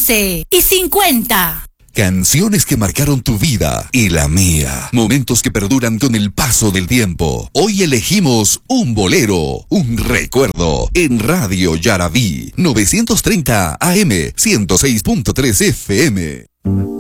11:50. Canciones que marcaron tu vida y la mía. Momentos que perduran con el paso del tiempo. Hoy elegimos un bolero, un recuerdo. En Radio Yarabí, 930 AM, 106.3 FM.